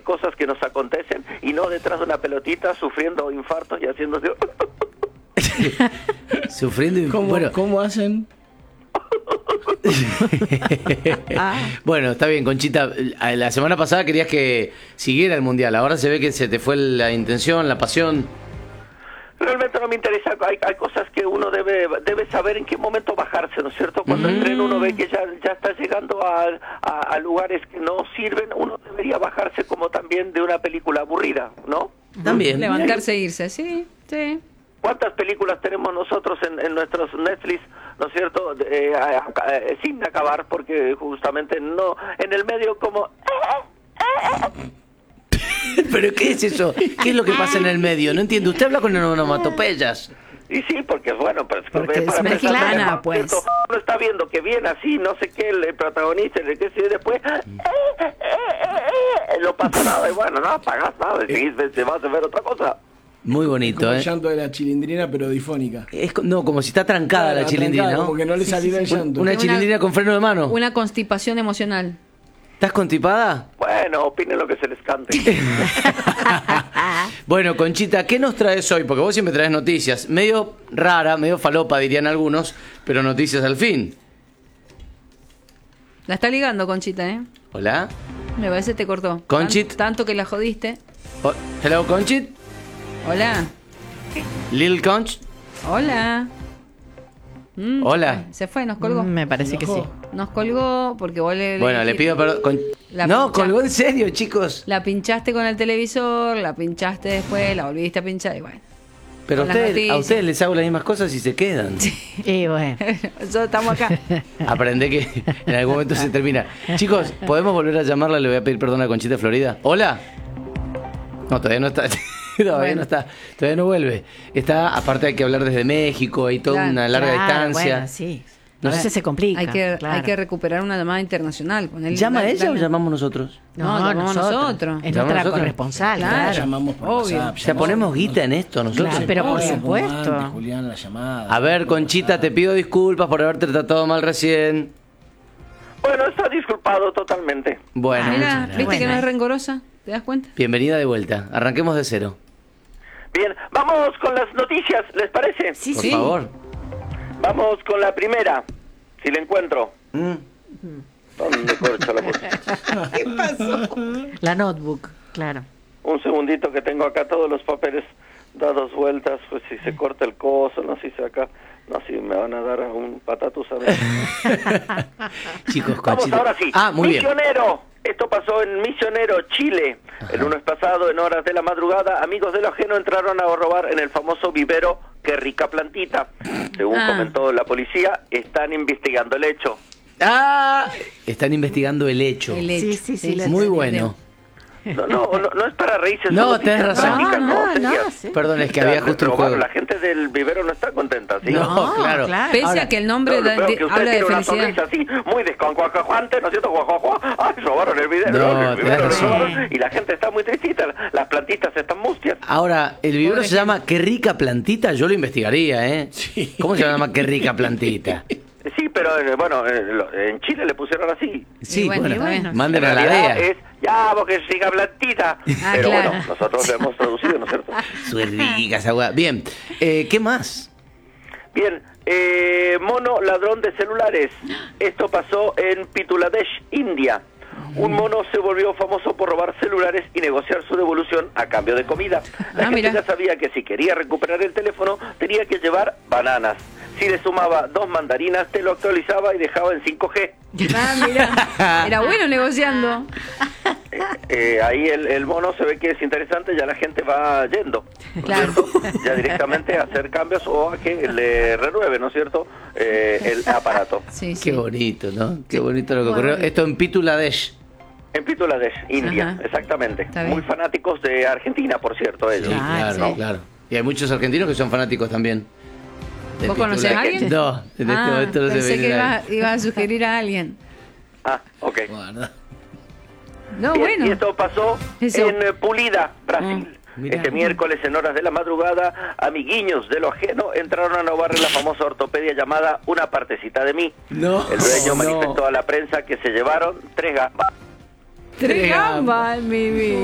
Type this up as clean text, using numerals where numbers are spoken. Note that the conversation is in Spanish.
cosas que nos acontecen y no detrás de una pelotita sufriendo infartos y haciéndose... Sufriendo ¿Cómo hacen? Bueno, está bien, Conchita. La semana pasada querías que siguiera el Mundial. Ahora se ve que se te fue la intención, la pasión. Realmente no me interesa, hay cosas que uno debe saber en qué momento bajarse, ¿no es cierto? Cuando el tren uno ve que ya está llegando a lugares que no sirven, uno debería bajarse como también de una película aburrida, ¿no? También. Levantarse e irse, sí. ¿Cuántas películas tenemos nosotros en nuestros Netflix, ¿no es cierto? Sin acabar, porque justamente no, en el medio como... ¿Pero qué es eso? ¿Qué es lo que pasa en el medio? No entiendo. Usted habla con onomatopeyas. Y sí, porque bueno, pues, porque es mexicana, pues. Uno está viendo que viene así, no sé qué, el protagonista, el que se después no pasa nada, y bueno, no pagas nada, te vas a ver otra cosa. Muy bonito, como el llanto de la chilindrina, pero difónica. No, como si está trancada la chilindrina, ¿no? Como que no le saliera el llanto. Una chilindrina con freno de mano. Una constipación emocional. ¿Estás constipada? Bueno, opinen lo que se les cante. Bueno, Conchita, ¿qué nos traes hoy? Porque vos siempre traes noticias. Medio rara, medio falopa, dirían algunos, pero noticias al fin. La está ligando, Conchita, ¿eh? Hola. Me parece que te cortó. Conchit. Tanto que la jodiste. Hello, Conchit. Hola. Lil Conch. Hola. Hola. Se fue, nos colgó. Me parece que sí. Nos colgó porque vos le... Bueno, le pido perdón. No, colgó en serio, chicos. La pinchaste con el televisor, la pinchaste después, la volviste a pinchar y bueno. Pero a ustedes les hago las mismas cosas y se quedan. Y bueno. Nosotros estamos acá. Aprendé que en algún momento se termina. Chicos, ¿podemos volver a llamarla? Le voy a pedir perdón a Conchita Florida. ¿Hola? No, todavía no está. Todavía no está. Todavía no vuelve. Está, aparte hay que hablar desde México, hay toda una larga distancia. Bueno, sí. No A veces se complica. Hay que recuperar una llamada internacional. ¿Llama ella o llamamos nosotros? No, llamamos nosotros. Es nuestra corresponsal, claro. Llamamos por Obvio. WhatsApp. Ya ponemos guita en esto nosotros. Claro, pero por Como supuesto. antes, Julián, la llamada. A ver, Conchita, te pido disculpas por haberte tratado mal recién. Bueno, está disculpado totalmente. Bueno, Mira, muchas ¿viste gracias. que no es rencorosa? ¿Te das cuenta? Bienvenida de vuelta. Arranquemos de cero. Bien, vamos con las noticias, ¿les parece? Sí, Por sí. favor. Vamos con la primera, si la encuentro. ¿Dónde corcho la música? ¿Qué pasó? La notebook, claro. Un segundito que tengo acá todos los papeles dados vueltas, pues si se corta el coso, no sé si acá, no sé si me van a dar un patatus a ver. Chicos, Vamos Conchita. ahora sí. Muy bien. Misionero. Esto pasó en Misionero, Chile. El lunes pasado, en horas de la madrugada, amigos de lo ajeno entraron a robar en el famoso vivero Qué Rica Plantita. Según comentó la policía, están investigando el hecho. Están investigando el hecho. El hecho. Sí, Muy bueno. No es para reírse. No, tenés razón. Serias. Sí. Perdón, es que había justo un juego. La gente del vivero no está contenta, ¿sí? No, claro. Pese Ahora, a que el nombre Veo que usted habla de tiene una felicidad. sonrisa así, muy desconcuajante, ¿no es cierto? Ay, robaron el video. No, el tenés vivero, razón. robaron, y la gente está muy tristita, las plantitas están mustias. Ahora, el vivero Pobre se llama Qué Rica Plantita, yo lo investigaría, ¿eh? Sí. ¿Cómo se llama Qué Rica Plantita? Sí, pero bueno, en Chile le pusieron así. Sí, bueno, bueno, está bien. manden En a la realidad DEA. es, ya, porque siga plantita. Pero claro. bueno, nosotros lo hemos traducido, ¿no es cierto? Su rica esa hueá. Bien, ¿qué más? Bien, mono ladrón de celulares. Esto pasó en Pituladesh, India. Un mono se volvió famoso por robar celulares y negociar su devolución a cambio de comida. La gente mira. ya sabía que si quería recuperar el teléfono tenía que llevar bananas. Si le sumaba 2 mandarinas, te lo actualizaba y dejaba en 5G. Mira, era bueno negociando. Ahí el mono se ve que es interesante, ya la gente va yendo, ¿no es Claro. cierto? Ya directamente a hacer cambios o a que le renueve, ¿no es cierto?, el aparato. Sí, sí. Qué bonito, ¿no? Qué bonito lo que Bueno, ocurrió. Esto en Pituladesh. En Pituladesh, India, Ajá. exactamente. Está bien. Muy fanáticos de Argentina, por cierto, ellos. Sí, Ah, claro, sí. claro. Y hay muchos argentinos que son fanáticos también. de ¿Vos conocés a Pituladesh. alguien? No, en este momento no se pensé me que viene a- iba a sugerir a alguien. Ah, ok. Guarda. No, Bien, bueno. y esto pasó Eso. en Pulida, Brasil. Mirá. Este miércoles, en horas de la madrugada, amiguiños de lo ajeno entraron a robar en la famosa ortopedia llamada Una Partecita de Mí. No, El dueño no. manifestó a la prensa que se llevaron 3 gambas. Tres gambas, mi vida.